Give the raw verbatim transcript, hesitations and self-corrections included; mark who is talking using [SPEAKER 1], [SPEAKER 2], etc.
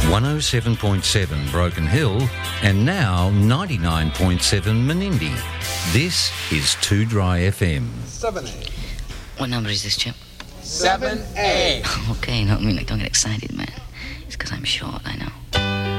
[SPEAKER 1] one oh seven point seven Broken Hill and now ninety-nine point seven Menindee. This is Too Dry F M.
[SPEAKER 2] seven A.
[SPEAKER 3] What number is this, Chip?
[SPEAKER 2] seven A.
[SPEAKER 3] Okay, no, I mean, like, don't get excited, man. It's because I'm short, I know.